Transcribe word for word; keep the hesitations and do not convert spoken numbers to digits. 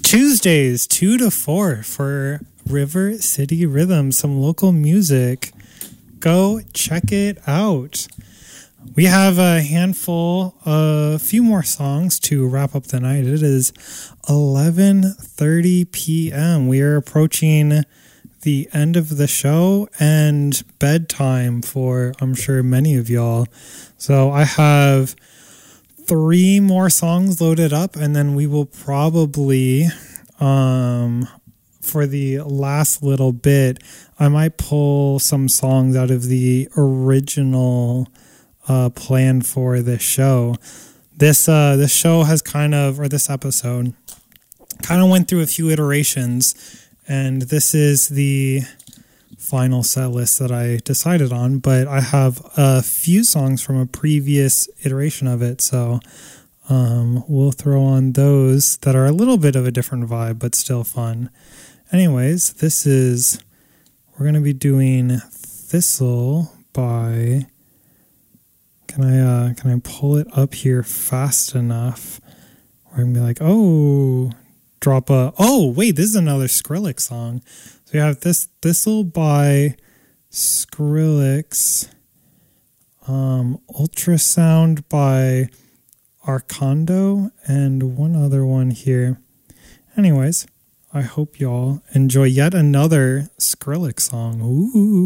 Tuesdays, two to four for River City Rhythm, some local music. Go check it out. We have a handful, a few more songs to wrap up the night. It is eleven thirty p.m. We are approaching the end of the show and bedtime for, I'm sure, many of y'all. So I have three more songs loaded up, and then we will probably, um, for the last little bit, I might pull some songs out of the original uh, plan for this show. This uh, this show has kind of, or this episode, kind of went through a few iterations, and this is the final set list that I decided on, but I have a few songs from a previous iteration of it, so um, we'll throw on those that are a little bit of a different vibe, but still fun. Anyways, this is, we're going to be doing Thistle by, can I, uh, can I pull it up here fast enough? We're going to be like, oh, drop a, oh, wait, this is another Skrillex song. So we have this Thistle by Skrillex, um, Ultrasound by Arcando, and one other one here. Anyways, I hope y'all enjoy yet another Skrillex song. Ooh.